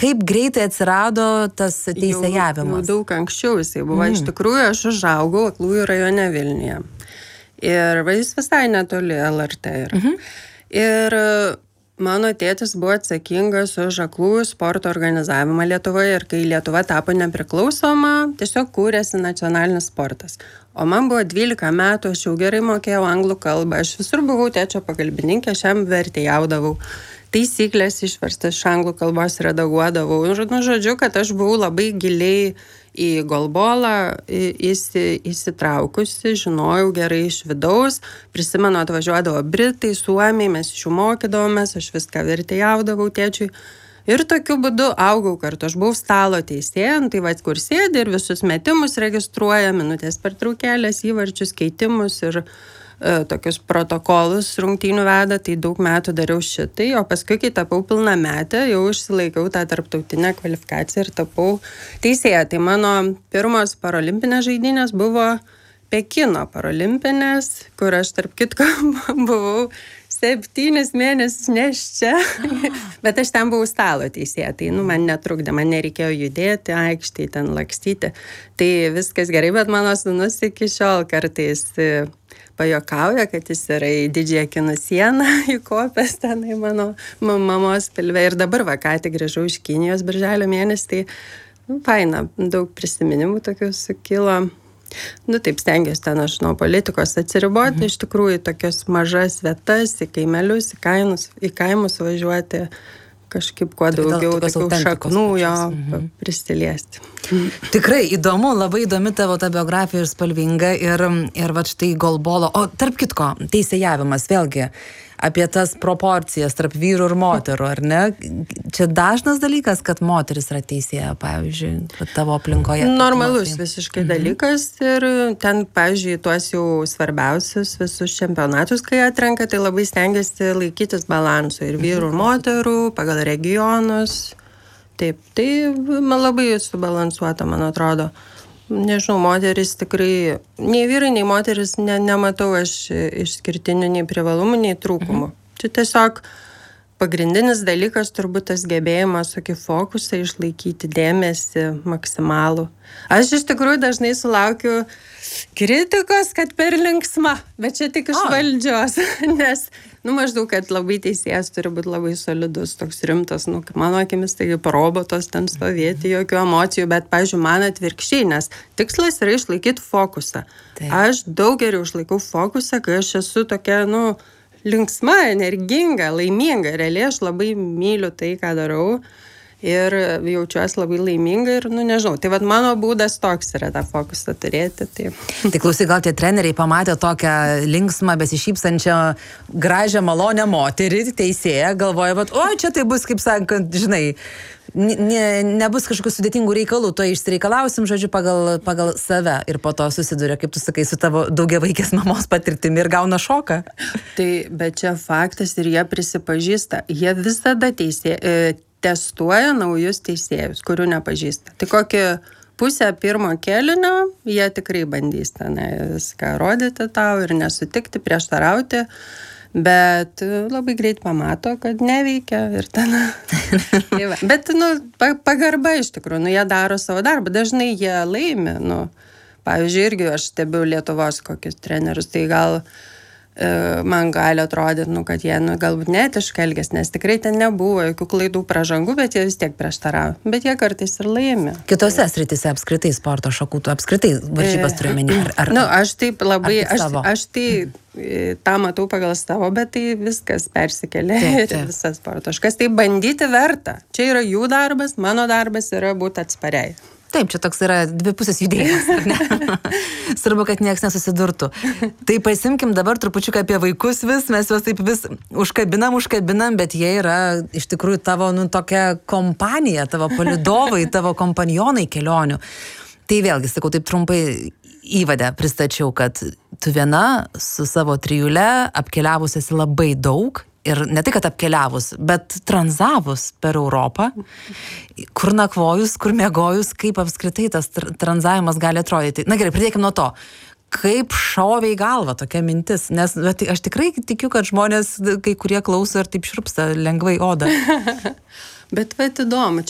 kaip greitai atsirado tas teisėjavimas? Jau daug anksčiau jisai buvo. Iš tikrųjų, aš užaugau Aklųjų rajone Vilniuje. Ir jis visai netoli LRT. Ir mano tėtis buvo atsakingas už aklųjų sporto organizavimą Lietuvoje ir kai Lietuva tapo nepriklausoma, tiesiog kūrėsi nacionalinis sportas. O man buvo 12 metų, aš jau gerai mokėjau anglų kalbą, aš visur buvau tėčio pagalbininkė, aš jam vertėjaudavau, taisyklės išverstas iš anglų kalbos redaguodavau. Ir, žodžiu, kad aš buvau labai giliai į golbolą įsitraukusi, žinojau gerai iš vidaus, prisimenu, atvažiuodavo Britai, Suomiai, mes iš jų mokydavomės, aš viską vertėjaudavau tėčiui. Ir tokiu būdu augau kartu, aš buvau stalo teisėja, tai va, kur sėdi ir visus metimus registruoja, minutės pertraukėlės, įvarčius, keitimus ir tokius protokolus rungtynių veda, tai daug metų dariau šitai, o paskui, kai tapau pilnametė, jau išsilaikiau tą tarptautinę kvalifikaciją ir tapau teisėja. Tai mano pirmos parolimpinės žaidynės buvo Pekino parolimpinės, kur aš tarp kitko buvau 7 mėnesius neščia, bet aš ten buvau stalo teisėja, tai man netrukdė, man nereikėjo judėti, aikštėje, ten lakstyti, tai viskas gerai, bet mano sūnus iki šiol kartais pajokauja, kad jis yra į didžiąją Kinų sieną įkopęs tenai mano mamos pilve ir dabar va, ką tik grįžau iš Kinijos birželio mėnesį, tai faina, daug prisiminimų tokių sukilo. Taip stengiuosi ten aš nuo politikos atsiriboti, iš tikrųjų tokias mažas vietas, į kaimelius, į kaimus važiuoti, kažkaip kuo daugiau tokių šaknų jo prisiliesti. Tikrai įdomu, labai įdomi tavo ta biografija ir spalvinga ir va štai golbolo. O tarp kitko, teisėjavimas vėlgi apie tas proporcijas tarp vyrų ir moterų, ar ne? Čia dažnas dalykas, kad moteris yra teisėja, pavyzdžiui, tavo aplinkoje. Normalus visiškai dalykas ir ten, pavyzdžiui, tuos jau svarbiausius visus čempionatus, kai atrenka, tai labai stengiasi laikytis balanso ir vyrų ir moterų pagal regionus. Taip, tai man labai subalansuota, man atrodo. Nežinau, moteris tikrai, nei vyrai, nei moteris nematau aš išskirtinių nei privalumų, nei trūkumų. Čia tiesiog pagrindinis dalykas turbūt tas gebėjimas tokį fokusą išlaikyti, dėmesį maksimalų. Aš iš tikrųjų dažnai sulaukiu kritikos, kad per linksma, bet čia tik iš valdžios, nes, maždaug, kad labai teisėjas turi būti labai solidus, toks rimtas, mano akimis, taigi robotas ten stovėti, jokių emocijų, bet, pavyzdžiui, man atvirkščiai, nes tikslas yra išlaikyti fokusą. Taip. Aš daug geriau išlaikau fokusą, kai aš esu tokia, linksma, energinga, laiminga, realiai aš labai myliu tai, ką darau. Ir jaučiuosi labai laiminga ir, nežinau, tai vat mano būdas toks yra tą fokusą turėti. Tai klausai, gal tie treneriai pamatė tokią linksmą, besišypsančią, gražią, malonę moterį, teisėją, galvoja, vat, čia tai bus, kaip sakant, žinai, nebus kažkokių sudėtingų reikalų, to išsireikalausim, žodžiu, pagal save ir po to susiduria, kaip tu sakai, su tavo daugiavaikės mamos patirtimi ir gauna šoką. Tai, bet čia faktas ir jie prisipažįsta, jie visada testuoja naujus teisėjus, kurių nepažįsta. Tai kokį pusę pirmo kėlinio jie tikrai bandys ten viską rodyti tau ir nesutikti, prieštarauti, bet labai greit pamato, kad neveikia ir ten. Bet, pagarba iš tikrųjų, jie daro savo darbą, dažnai jie laimi, pavyzdžiui, irgi aš stebiu Lietuvos kokius trenerius, tai gal man gali atrodyti, kad jie galbūt neetiškai elgiasi, nes tikrai ten nebuvo jokių klaidų, pražangų, bet jie vis tiek prieštaravo. Bet jie kartais ir laimi. Kitose srityse apskritai sporto šakų, tu apskritai varžybas turiu omeny? Aš taip labai, aš tai tą matau pagal savo, bet tai viskas persikelia ir visas sporto. Kažkas tai bandyti verta. Čia yra jų darbas, mano darbas yra būti atspariai. Taip, čia toks yra dvipusės judėjimas, ar ne? Svarbu, kad nieks nesusidurtų. Tai pasimkim dabar trupučiuką apie vaikus mes juos taip vis užkabinam, bet jie yra iš tikrųjų tavo, tokia kompanija, tavo palydovai, tavo kompanionai kelionių. Tai vėlgi, sakau, taip trumpai įvadę pristačiau, kad tu viena su savo trijule apkeliavus esi labai daug. Ir ne tai, kad apkeliavus, bet tranzavus per Europą, kur nakvojus, kur miegojus, kaip apskritai tas tranzavimas gali atrodyti. Na gerai, pradėkim nuo to. Kaip šovė į galvą tokia mintis? Nes aš tikrai tikiu, kad žmonės, kai kurie klauso ir taip šrupsta lengvai odą. Bet įdomu,